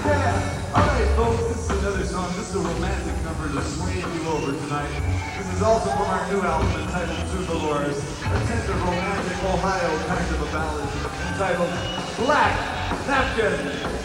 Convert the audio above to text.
Yeah. All right, folks, this is another song. This is a romantic number to sway you over tonight. This is also from our new album entitled Troubadours, a tender romantic Ohio kind of a ballad entitled Black Napkin.